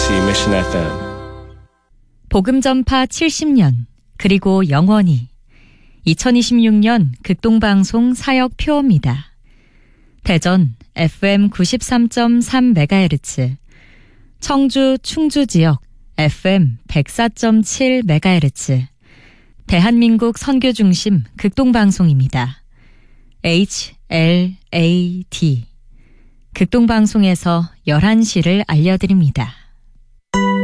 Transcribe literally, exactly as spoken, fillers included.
케이비씨 Mission 에프엠. 복음 전파 칠십 년, 그리고 영원히. 이천이십육 년 극동방송 사역 표어입니다. 대전 에프엠 구십삼 점 삼 메가헤르츠, 청주 충주 지역 에프엠 백사 점 칠 메가헤르츠, 대한민국 선교 중심 극동방송입니다. 에이치 엘 에이 디. 극동방송에서 열한 시를 알려드립니다.